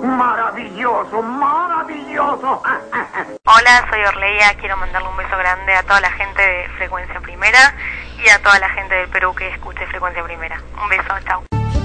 Maravilloso, maravilloso. Hola, soy Orleia, quiero mandarle un beso grande a toda la gente de Frecuencia Primera y a toda la gente del Perú que escuche Frecuencia Primera. Un beso, chao.